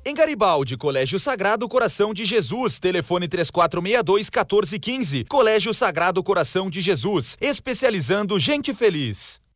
Em Garibaldi, Colégio Sagrado Coração de Jesus, telefone 3462-1415. Colégio Sagrado Coração de Jesus, especializando gente feliz.